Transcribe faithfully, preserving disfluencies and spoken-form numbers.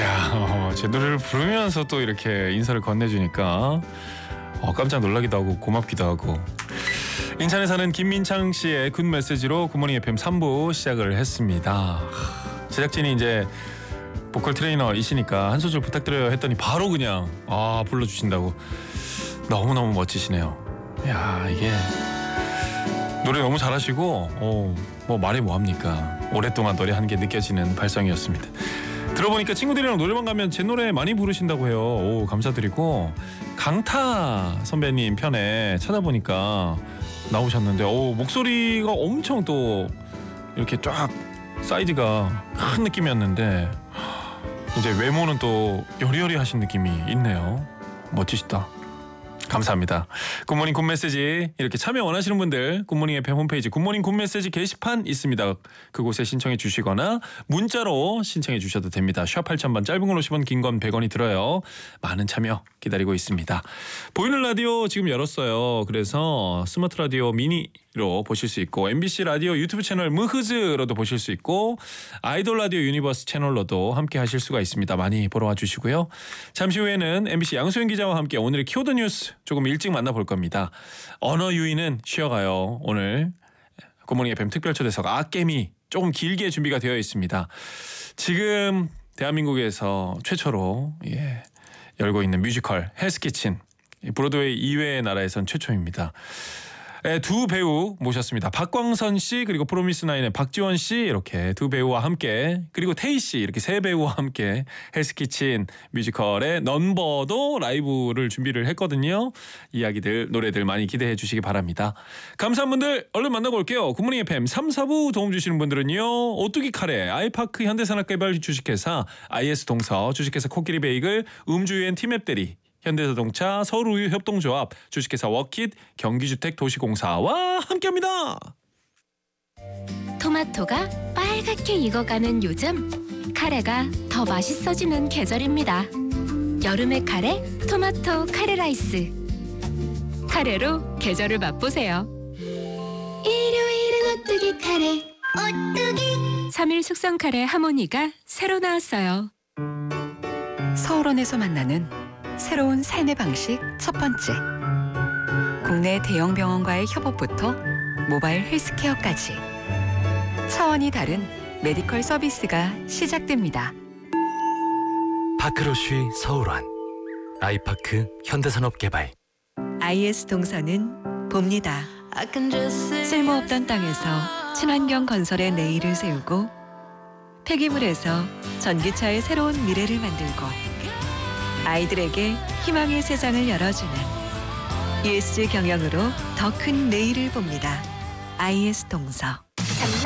야, 어, 제 노래를 부르면서 또 이렇게 인사를 건네주니까 어, 깜짝 놀라기도 하고 고맙기도 하고. 인천에 사는 김민창 씨의 굿 메시지로 굿모닝 에프엠 삼 부 시작을 했습니다. 제작진이 이제 보컬 트레이너이시니까 한 소절 부탁드려요 했더니 바로 그냥 아 불러주신다고. 너무너무 멋지시네요. 야, 이게 노래 너무 잘하시고 어, 뭐 말이 뭐합니까. 오랫동안 노래한 게 느껴지는 발성이었습니다. 들어보니까 친구들이랑 노래방 가면 제 노래 많이 부르신다고 해요. 오, 감사드리고 강타 선배님 편에 찾아보니까 나오셨는데 오, 목소리가 엄청 또 이렇게 쫙 사이즈가 큰 느낌이었는데 이제 외모는 또 여리여리하신 느낌이 있네요. 멋지시다. 감사합니다. 굿모닝 굿메시지 이렇게 참여 원하시는 분들 굿모닝 에프엠 홈페이지 굿모닝 굿메시지 게시판 있습니다. 그곳에 신청해 주시거나 문자로 신청해 주셔도 됩니다. 샵 팔천 번 짧은 건 오십 원 긴 건 백 원이 들어요. 많은 참여 기다리고 있습니다. 보이는 라디오 지금 열었어요. 그래서 스마트 라디오 미니로 보실 수 있고 엠비씨 라디오 유튜브 채널 무흐즈로도 보실 수 있고 아이돌 라디오 유니버스 채널로도 함께 하실 수가 있습니다. 많이 보러 와주시고요. 잠시 후에는 엠비씨 양소영 기자와 함께 오늘의 키워드 뉴스 조금 일찍 만나볼 겁니다. 언어 유희는 쉬어가요. 오늘 굿모닝 에프엠 특별초대석 아깨미 조금 길게 준비가 되어 있습니다. 지금 대한민국에서 최초로 예, 열고 있는 뮤지컬 헬스키친 브로드웨이 이외의 나라에선 최초입니다. 네, 두 배우 모셨습니다. 박광선 씨 그리고 프로미스나인의 박지원 씨 이렇게 두 배우와 함께 그리고 태희 씨 이렇게 세 배우와 함께 헬스키친 뮤지컬의 넘버도 라이브를 준비를 했거든요. 이야기들 노래들 많이 기대해 주시기 바랍니다. 감사한 분들 얼른 만나고 올게요. 굿모닝 에프엠 삼, 사 부 도움 주시는 분들은요. 오뚜기 카레, 아이파크 현대산업개발 주식회사, 아이에스 동서 주식회사 코끼리 베이글, 음주유엔 티맵대리, 현대자동차, 서울우유협동조합, 주식회사 워킷, 경기주택도시공사와 함께합니다. 토마토가 빨갛게 익어가는 요즘 카레가 더 맛있어지는 계절입니다. 여름의 카레, 토마토 카레 라이스. 카레로 계절을 맛보세요. 일요일은 오뚜기 카레, 오뚜기. 삼 일 숙성 카레 하모니가 새로 나왔어요. 서울원에서 만나는 새로운 삶의 방식 첫 번째. 국내 대형 병원과의 협업부터 모바일 헬스케어까지 차원이 다른 메디컬 서비스가 시작됩니다. 파크로쉬 서울원, 아이파크 현대산업개발. 아이에스 동서는 봅니다. 쓸모없던 땅에서 친환경 건설의 내일을 세우고 폐기물에서 전기차의 새로운 미래를 만들고 아이들에게 희망의 세상을 열어주는 이에스지 경영으로 더 큰 내일을 봅니다. 아이에스 동서.